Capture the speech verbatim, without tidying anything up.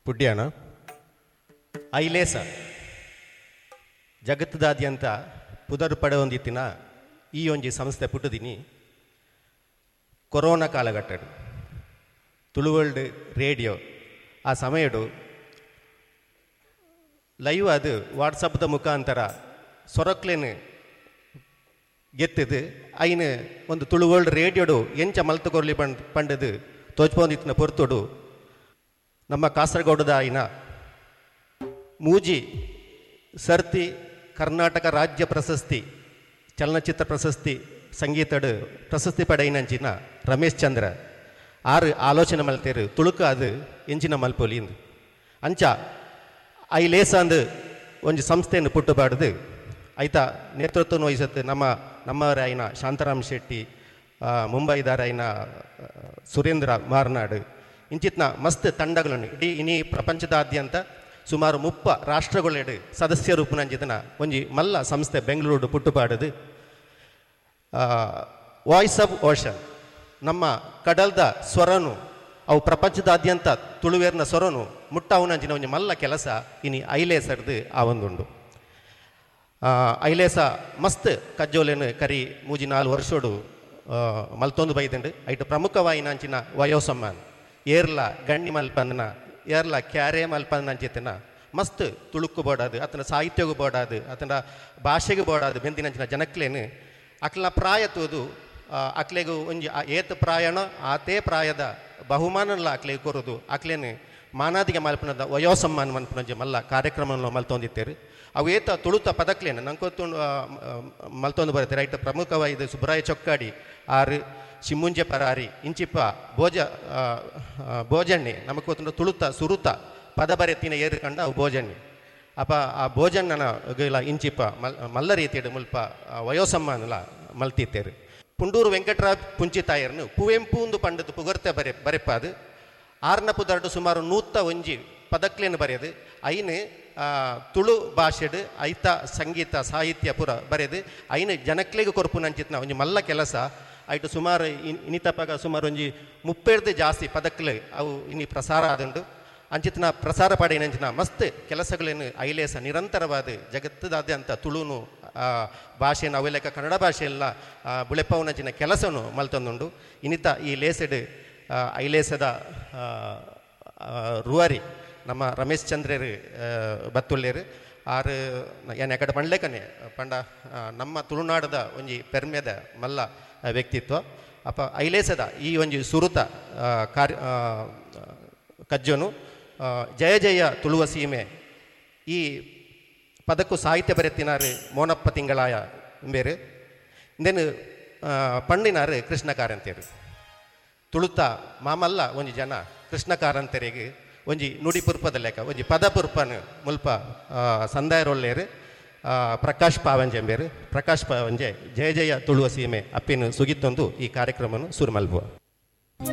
ಪುಡ್ಯಾಣ ಐಲೇಸ ಜಗತ್ತದಾದ್ಯಂತ ಪುದರ್ ಪಡೆಯೊಂದಿತ್ತಿನ ಈ ಒಂಜಿ ಸಂಸ್ಥೆ ಪುಟ್ಟದಿನಿ ಕೊರೋನಾ ಕಾಲಘಟ್ಟಡು ತುಳುವರ್ಲ್ಡ್ ರೇಡಿಯೋ ಆ ಸಮಯಡು ಲೈವ್ ಅದು ವಾಟ್ಸಪ್ದ ಮುಖಾಂತರ ಸೊರಕ್ಲೇನು ಗೆತ್ತದು ಐನು ಒಂದು ತುಳುವರ್ಲ್ಡ್ ರೇಡಿಯೋಡು ಎಂಚ ಮಲ್ತು ಕೊರ್ಲಿ ಪಂಡ್ ಪಂಡದು ತೋಚ್ಪೊಂದಿತ್ತಿನ ಪೊರ್ತುಡು ನಮ್ಮ ಕಾಸರಗೋಡದ ಆಯ್ನ ಮೂಜಿ ಸರ್ತಿ ಕರ್ನಾಟಕ ರಾಜ್ಯ ಪ್ರಶಸ್ತಿ ಚಲನಚಿತ್ರ ಪ್ರಶಸ್ತಿ ಸಂಗೀತಡು ಪ್ರಶಸ್ತಿ ಪಡೆಯಿನಂಚಿನ ರಮೇಶ್ ಚಂದ್ರ ಆರು ಆಲೋಚನೆ ಮಲ್ತೇರು ತುಳುಕ ಅದು ಎಂಚಿನ ಮಲ್ಪೊಲಿಂದು ಅಂಚ ಐ ಲೇಸ ಅಂದು ಒಂದು ಸಂಸ್ಥೆಯನ್ನು ಪುಟ್ಟುಬಾರ್ದು ಐತ ನೇತೃತ್ವ ವಹಿಸುತ್ತೆ ನಮ್ಮ ನಮ್ಮವರಾಯಿನ ಶಾಂತಾರಾಮ್ ಶೆಟ್ಟಿ ಮುಂಬೈದಾರಾಯಿನ ಸುರೇಂದ್ರ ಮಾರ್ನಾಡು ಇಂಚಿತ್ನ ಮಸ್ತ್ ತಂಡಗಳನ್ನು ಇಡೀ ಇನಿ ಪ್ರಪಂಚದಾದ್ಯಂತ ಸುಮಾರು ಮುಪ್ಪ ರಾಷ್ಟ್ರಗಳೆಡು ಸದಸ್ಯ ರೂಪನಂಚಿತನ ಒಂಜಿ ಮಲ್ಲ ಸಂಸ್ಥೆ ಬೆಂಗಳೂರು ಪುಟ್ಟುಪಾಡದು ವಾಯ್ಸ್ ಆಫ್ ಓಷನ್ ನಮ್ಮ ಕಡಲ್ದ ಸ್ವರನು ಅವು ಪ್ರಪಂಚದಾದ್ಯಂತ ತುಳುವೇರ್ನ ಸ್ವರನು ಮುಟ್ಟಾವುನಂಚಿನ ಒಂಜಿ ಮಲ್ಲ ಕೆಲಸ ಇನಿ ಐಲೇಸರ್ದು ಆ ಒಂದುಂಡು ಐಲೇಸ ಮಸ್ತ್ ಕಜ್ಜೋಲೆನು ಕರಿ ಮೂಜಿ ನಾಲ್ಕು ವರ್ಷೋಡು ಮಲ್ತೊಂದು ಬೈದಂಡು ಐಟು ಪ್ರಮುಖವಾಯಿನಂಚಿನ ವಯೋಸಮ್ಮಾನ್ ಏರ್ಲ ಗಣ್ಣಿ ಮಲ್ಪಂದನ ಏರ್ಲ ಕ್ಯಾರೆ ಮಲ್ಪಂದನಂಚಿತನ ಮಸ್ತ್ ತುಳುಕು ಬೋಡಾದು ಆತನ ಸಾಹಿತ್ಯಗೂ ಬೋಡಾದು ಆತನ ಭಾಷೆಗೂ ಬೋಡಾದು ಬೆಂದಿನಂಚಿನ ಜನಕ್ಲೇನು ಅಕ್ಲನ ಪ್ರಾಯ ತೋದು ಅಕ್ಲೆಗೂ ಒಂಜಿ ಏತ್ ಪ್ರಾಯಣ ಆತೇ ಪ್ರಾಯದ ಬಹುಮಾನಲ್ಲ ಅಕ್ಲೆಗೆ ಕೊರೋದು ಅಕ್ಲೇನು ಮಾನಾದಿಗೆ ಮಲ್ಪನದ ವಯೋಸಮ್ಮಾನ್ ಮಲ್ಪನಂಜಿ ಮಲ್ಲ ಕಾರ್ಯಕ್ರಮವನ್ನು ಮಲ್ತೊಂದಿತ್ತೇರು ಅವು ಏತ ತುಳುತ ಪದಕ್ಲೇನು ನಂಗೊತ್ತು ಮಲ್ತೊಂದು ಬರುತ್ತೆ ರೈಟ್ ಪ್ರಮುಖವಾದ ಸುಬ್ರಾಯ ಚೊಕ್ಕಾಡಿ ಆರು ಶಿಮ್ಮುಂಜೆ ಪರಾರಿ ಇಂಚಿಪ್ಪ ಭೋಜ ಭೋಜಣ್ಣೆ ನಮಗೆ ಗೊತ್ತು ತುಳುತ ಸುರುತ ಪದ ಬರೆತಿನ ಏರು ಕಂಡ ಅವು ಭೋಜಣ್ಣೆ ಅಪ್ಪ ಆ ಭೋಜಣ್ಣನ ಇಲ್ಲ ಇಂಚಿಪ್ಪ ಮಲ್ ಮಲ್ಲ ರೀತಿಯಡು ಮುಲ್ಪ ವಯೋಸಮ್ಮಾನಲ ಮಲ್ತಿತ್ತೇರು ಪುಂಡೂರು ವೆಂಕಟರಾವ್ ಪುಂಚಿತಾಯರ್ನು ಕುವೆಂಪು ಒಂದು ಪಂಡದು ಪುಗರ್ತೆ ಬರೆ ಬರೆಪಾದು ಆರ್ನ ಪುದರ್ಡು ಸುಮಾರು ನೂತ ಒಂಜಿ ಪದಕ್ಲೇನು ಬರೆಯದು ಐನು ತುಳು ಭಾಷೆಡು ಐತ ಸಂಗೀತ ಸಾಹಿತ್ಯ ಪುರ ಬರೆದು ಐನು ಜನಕ್ಲೆಗೂ ಕೊರ್ಪು ನಂಚಿತ್ನ ಒಂಜಿ ಮಲ್ಲ ಕೆಲಸ ಐಟು ಸುಮಾರು ಇನಿತಪ್ಪಾಗ ಸುಮಾರು ಒಂಜಿ ಮುಪ್ಪೇರ್ದು ಜಾಸ್ತಿ ಪದಕ್ಲೆ ಅವು ಇನಿ ಪ್ರಸಾರ ಆದುಂಡು ಅಂಚಿತ್ನ ಪ್ರಸಾರ ಪಡೆಯಿನಂಚಿನ ಮಸ್ತ್ ಕೆಲಸಗಳೇನು ಐಲೇಸ ನಿರಂತರವಾದ ಜಗತ್ತದಾದ್ಯಂತ ತುಳುನು ಭಾಷೆಯನ್ನು ಅವೆಲೆಕ್ಕ ಕನ್ನಡ ಭಾಷೆಯೆಲ್ಲ ಬುಳೆಪ್ಪವನಂಚಿನ ಕೆಲಸನು ಮಲ್ತೊಂದುಂಡು ಇನಿತ ಈ ಲೇಸೆಡ್ ಐಲೇಸದ ರುವಾರಿ ನಮ್ಮ ರಮೇಶ್ ಚಂದ್ರರು ಬತ್ತುಳ್ಳೇರು ಆರು ಏನು ಯಾಕಡೆ ಪಂಡ್ಲೇಕನೆ ಪಂಡ ನಮ್ಮ ತುಳುನಾಡದ ಒಂಜಿ ಪೆರ್ಮೆದ ಮಲ್ಲ ವ್ಯಕ್ತಿತ್ವ ಅಪ್ಪ ಐಲೇಸದ ಈ ಒಂಜಿ ಸುರುತ ಕಾರ್ಯ ಕಜ್ಜನು ಜಯ ಜಯ ತುಳುವ ಸೀಮೆ ಈ ಪದಕ್ಕೂ ಸಾಹಿತ್ಯ ಬರೆತಿನಾರು ಮೋನಪ್ಪ ತಿಂಗಳಾಯ ಬೇರೆ ಇಂದೇನು ಪಣ್ಣಿನಾರು ಕೃಷ್ಣ ಕಾರಂತೇರು ತುಳುತ ಮಾಮಲ್ಲ ಒಂಜಿ ಜನ ಕೃಷ್ಣ ಕಾರಂತರಿಗೆ ಒಂಜಿ ನುಡಿ ಪುರ್ಪದ ಲೆಕ್ಕ ಒಂಜಿ ಪದ ಪುರ್ಪನು ಮುಲ್ಪ ಸಂದಾಯರೊಳ್ಳೇರು ಪ್ರಕಾಶ್ ಪಾವಂಜೆ ಎಂಬೇರು ಪ್ರಕಾಶ್ ಪಾವಂಜೆ ಜಯ ಜಯ ತುಳುವ ಸೀಮೆ ಅಪ್ಪಿನ ಸುಗಿತ್ತೊಂದು ಈ ಕಾರ್ಯಕ್ರಮವನ್ನು ಸುರು ಮಲ್ಪುವ.